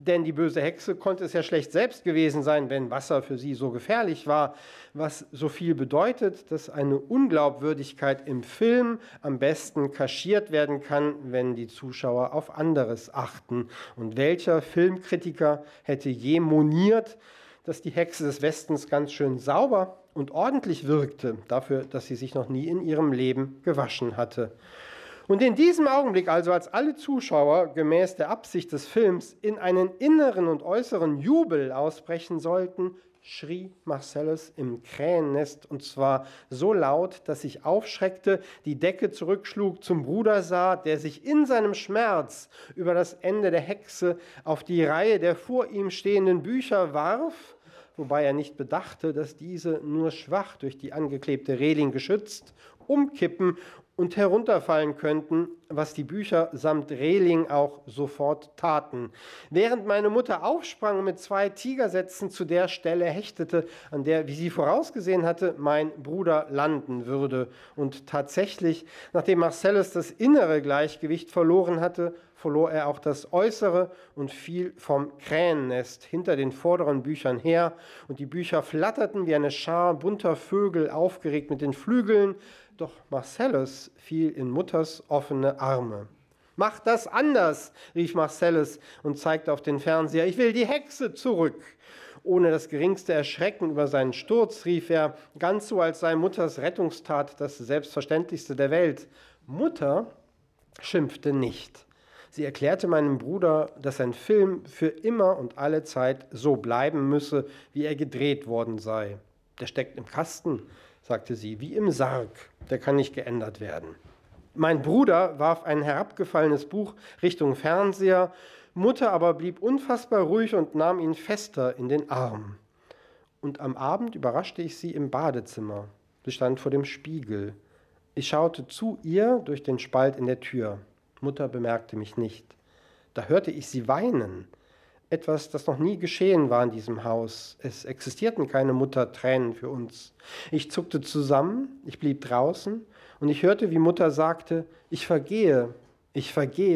Denn die böse Hexe konnte es ja schlecht selbst gewesen sein, wenn Wasser für sie so gefährlich war, was so viel bedeutet, dass eine Unglaubwürdigkeit im Film am besten kaschiert werden kann, wenn die Zuschauer auf anderes achten. Und welcher Filmkritiker hätte je moniert, dass die Hexe des Westens ganz schön sauber und ordentlich wirkte, dafür, dass sie sich noch nie in ihrem Leben gewaschen hatte. Und in diesem Augenblick, also als alle Zuschauer gemäß der Absicht des Films in einen inneren und äußeren Jubel ausbrechen sollten, schrie Marcellus im Krähennest, und zwar so laut, dass ich aufschreckte, die Decke zurückschlug, zum Bruder sah, der sich in seinem Schmerz über das Ende der Hexe auf die Reihe der vor ihm stehenden Bücher warf, wobei er nicht bedachte, dass diese nur schwach durch die angeklebte Reling geschützt umkippen und herunterfallen könnten, was die Bücher samt Reling auch sofort taten. Während meine Mutter aufsprang und mit 2 Tigersätzen zu der Stelle hechtete, an der, wie sie vorausgesehen hatte, mein Bruder landen würde. Und tatsächlich, nachdem Marcellus das innere Gleichgewicht verloren hatte, verlor er auch das Äußere und fiel vom Krähennest hinter den vorderen Büchern her, und die Bücher flatterten wie eine Schar bunter Vögel aufgeregt mit den Flügeln, doch Marcellus fiel in Mutters offene Arme. »Mach das anders«, rief Marcellus und zeigte auf den Fernseher. »Ich will die Hexe zurück.« Ohne das geringste Erschrecken über seinen Sturz rief er, ganz so, als sei Mutters Rettungstat das Selbstverständlichste der Welt. Mutter schimpfte nicht. Sie erklärte meinem Bruder, dass ein Film für immer und alle Zeit so bleiben müsse, wie er gedreht worden sei. Der steckt im Kasten, sagte sie, wie im Sarg. Der kann nicht geändert werden. Mein Bruder warf ein herabgefallenes Buch Richtung Fernseher. Mutter aber blieb unfassbar ruhig und nahm ihn fester in den Arm. Und am Abend überraschte ich sie im Badezimmer. Sie stand vor dem Spiegel. Ich schaute zu ihr durch den Spalt in der Tür. Mutter bemerkte mich nicht. Da hörte ich sie weinen. Etwas, das noch nie geschehen war in diesem Haus. Es existierten keine Muttertränen für uns. Ich zuckte zusammen, ich blieb draußen und ich hörte, wie Mutter sagte, ich vergehe, ich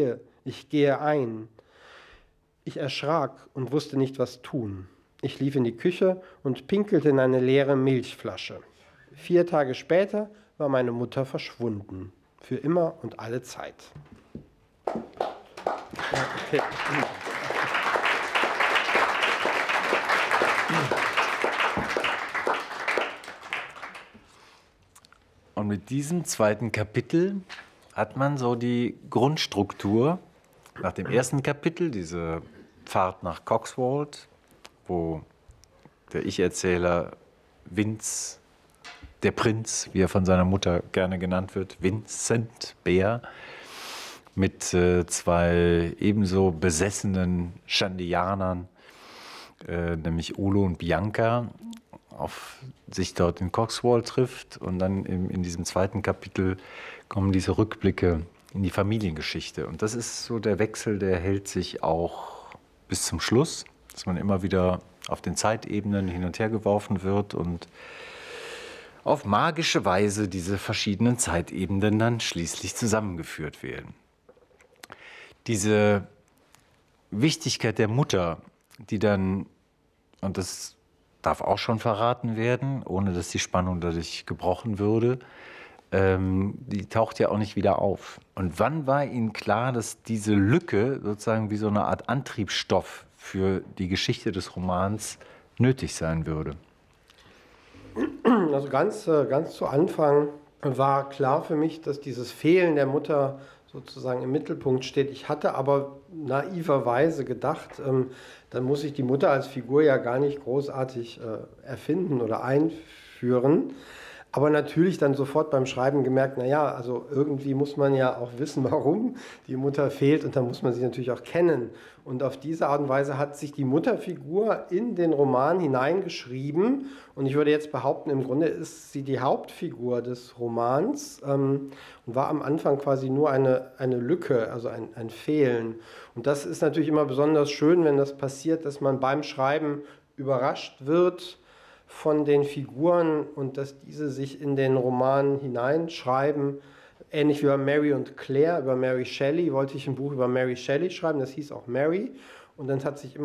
gehe ein. Ich erschrak und wusste nicht, was tun. Ich lief in die Küche und pinkelte in eine leere Milchflasche. 4 Tage später war meine Mutter verschwunden. Für immer und alle Zeit. Okay. Und mit diesem 2. Kapitel hat man so die Grundstruktur. Nach dem 1. Kapitel, diese Fahrt nach Coxwold, wo der Ich-Erzähler Vince, der Prinz, wie er von seiner Mutter gerne genannt wird, Vincent Bär, mit 2 ebenso besessenen Shandianern, nämlich Ulo und Bianca, auf sich dort in Coxwold trifft. Und dann in diesem 2. Kapitel kommen diese Rückblicke in die Familiengeschichte. Und das ist so der Wechsel, der hält sich auch bis zum Schluss, dass man immer wieder auf den Zeitebenen hin und her geworfen wird und auf magische Weise diese verschiedenen Zeitebenen dann schließlich zusammengeführt werden. Diese Wichtigkeit der Mutter, die dann, und das darf auch schon verraten werden, ohne dass die Spannung dadurch gebrochen würde, die taucht ja auch nicht wieder auf. Und wann war Ihnen klar, dass diese Lücke sozusagen wie so eine Art Antriebsstoff für die Geschichte des Romans nötig sein würde? Also ganz zu Anfang war klar für mich, dass dieses Fehlen der Mutter sozusagen im Mittelpunkt steht. Ich hatte aber naiverweise gedacht, dann muss ich die Mutter als Figur ja gar nicht großartig erfinden oder einführen. Aber natürlich dann sofort beim Schreiben gemerkt, naja, also irgendwie muss man ja auch wissen, warum die Mutter fehlt, und dann muss man sie natürlich auch kennen. Und auf diese Art und Weise hat sich die Mutterfigur in den Roman hineingeschrieben, und ich würde jetzt behaupten, im Grunde ist sie die Hauptfigur des Romans und war am Anfang quasi nur eine Lücke, also ein Fehlen. Und das ist natürlich immer besonders schön, wenn das passiert, dass man beim Schreiben überrascht wird von den Figuren und dass diese sich in den Roman hineinschreiben. Ähnlich wie bei Mary und Claire, über Mary Shelley wollte ich ein Buch über Mary Shelley schreiben, das hieß auch Mary. Und dann hat sich